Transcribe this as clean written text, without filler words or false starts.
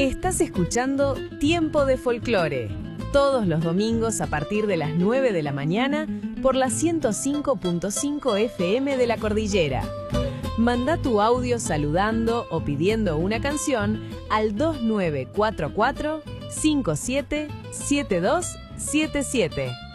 Estás escuchando Tiempo de Folclore, todos los domingos a partir de las 9 de la mañana por la 105.5 FM de la Cordillera. Manda tu audio saludando o pidiendo una canción al 2944 577277.